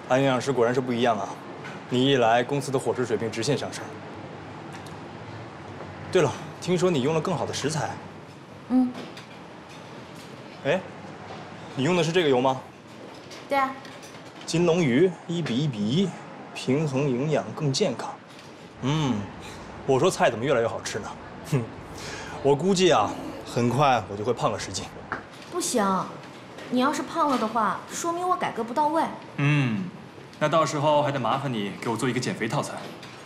安营养师果然是不一样啊！你一来，公司的伙食水平直线上升。对了，听说你用了更好的食材。 嗯。 哎，你用的是这个油吗？ 对啊。 金龙鱼1:1:1，平衡营养更健康。我说菜怎么越来越好吃呢？哼，我估计啊，很快我就会胖个10斤。 不行，你要是胖了的话，说明我改革不到位。 那到时候还得麻烦你给我做一个减肥套餐。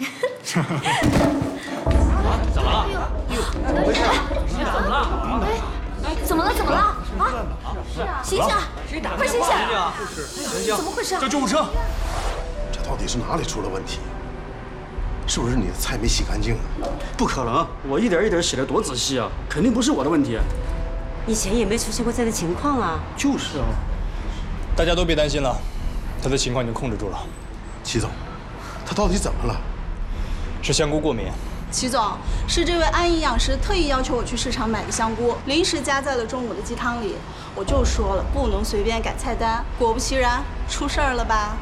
怎么了？ 怎么回事？怎么了？哎，怎么了？怎么了？啊！醒醒！快醒醒！怎么回事？ 叫救护车！ 这到底是哪里出了问题？是不是你的菜没洗干净啊？ 不可能，我一点一点洗得多仔细啊，肯定不是我的问题。 以前也没出现过这样的情况啊。 就是啊。 大家都别担心了，他的情况已经控制住了。 齐总，他到底怎么了？ 是香菇过敏。 齐总，是这位安营养师特意要求我去市场买个香菇，临时加在了中午的鸡汤里。我就说了，不能随便改菜单。果不其然，出事儿了吧？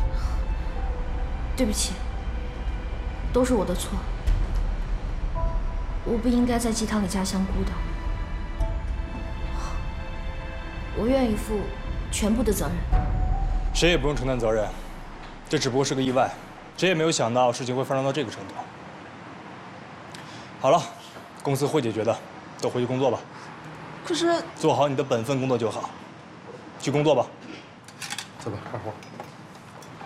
对不起，都是我的错。我不应该在鸡汤里加香菇的。我愿意负全部的责任。 谁也不用承担责任，这只不过是个意外，谁也没有想到事情会发展到这个程度。好了，公司会解决的，都回去工作吧。 可是， 做好你的本分工作就好，去工作吧。 走吧，干活。